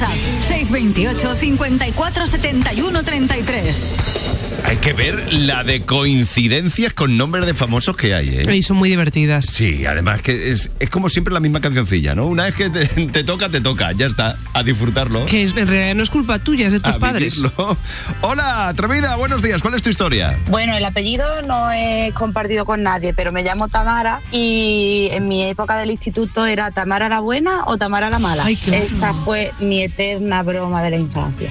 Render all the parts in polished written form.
WhatsApp 628 54 71 33. Hay que ver la de coincidencias con nombres de famosos que hay, ¿eh? Y son muy divertidas. Sí, además que es como siempre la misma cancioncilla, ¿no? Una vez que te toca, ya está, a disfrutarlo. Que en realidad no es culpa tuya, es de tus padres. Vivirlo. Hola, atrevida, buenos días, ¿cuál es tu historia? Bueno, el apellido no he compartido con nadie, pero me llamo Tamara y en mi época del instituto era Tamara la buena o Tamara la mala. Ay, claro. Esa fue mi eterna broma de la infancia.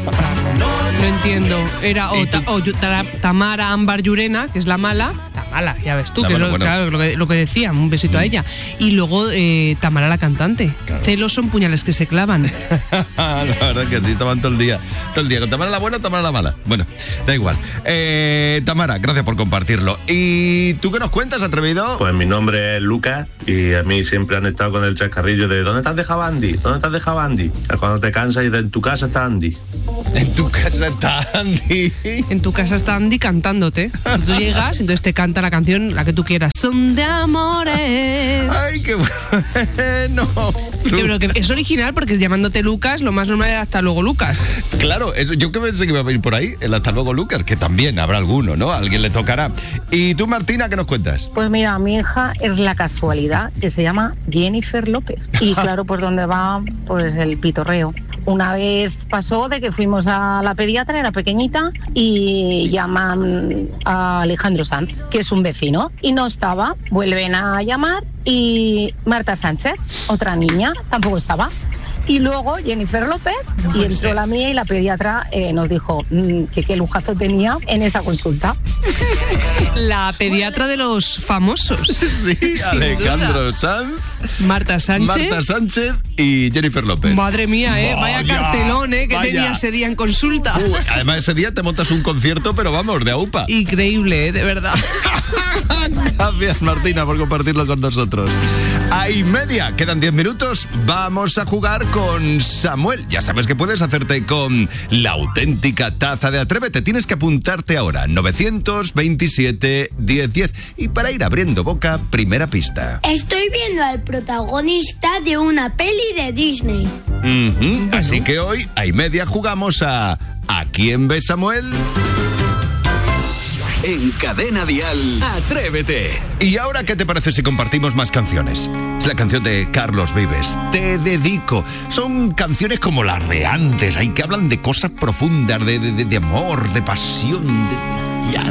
No entiendo. Era Tamara Ámbar Llurena, que es la mala, ya ves tú, claro, lo que decía, un besito a ella. Y luego Tamara la cantante. Claro. Celos son puñales que se clavan. La verdad que sí, estaban todo el día con Tamara la buena o Tamara la mala. Bueno, da igual. Tamara, gracias por compartirlo. ¿Y tú qué nos cuentas, atrevido? Pues mi nombre es Lucas y a mí siempre han estado con el chascarrillo de ¿dónde te has dejado Andy? ¿Dónde te has dejado Andy? Cuando te cansas y en tu casa está Andy. En tu casa está Andy. En tu casa está Andy cantándote. Tú llegas, entonces te canta la canción, la que tú quieras. Son de amores. Ay, qué bueno. Pero que es original porque llamándote Lucas, lo más normal es hasta luego Lucas. Claro, eso, yo que pensé que iba a ir por ahí, el hasta luego Lucas, que también habrá alguno, ¿no? A alguien le tocará. ¿Y tú, Martina, qué nos cuentas? Pues mira, mi hija es la casualidad que se llama Jennifer López. Y claro, pues donde va, pues el pitorreo. Una vez pasó de que fuimos a la pediatra, era pequeñita, y llaman a Alejandro Sanz, que es un vecino, y no estaba. Vuelven a llamar y Marta Sánchez, otra niña, tampoco estaba. Y luego Jennifer López, y entró la mía y la pediatra nos dijo que qué lujazo tenía en esa consulta. La pediatra de los famosos. Sí, Alejandro Sanz, Marta Sánchez y Jennifer López. Madre mía, vaya cartelón, que tenía ese día en consulta. Además ese día te montas un concierto, pero vamos, de aupa. Increíble, de verdad. Gracias, Martina, por compartirlo con nosotros. A y media, quedan 10 minutos. Vamos a jugar con Samuel. Ya sabes que puedes hacerte con la auténtica taza de Atrévete. Tienes que apuntarte ahora, 927 1010. Y para ir abriendo boca, primera pista. Estoy viendo al protagonista de una peli de Disney. Bueno. Así que hoy, a y media, jugamos a quién ve Samuel? En Cadena Dial, Atrévete. ¿Y ahora qué te parece si compartimos más canciones? Es la canción de Carlos Vives, Te dedico. Son canciones como las de antes, hay que hablan de cosas profundas, de amor, de pasión. Ya